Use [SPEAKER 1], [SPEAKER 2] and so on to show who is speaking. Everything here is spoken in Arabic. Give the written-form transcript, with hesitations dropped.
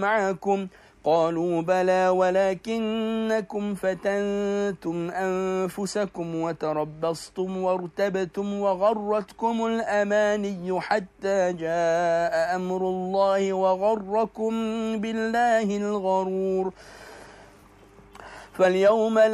[SPEAKER 1] معكم قالوا بلى ولكنكم فتنتم أنفسكم وتربصتم وارتبتم وغرتكم الأماني حتى جاء أمر الله وغركم بالله الغرور فاليوم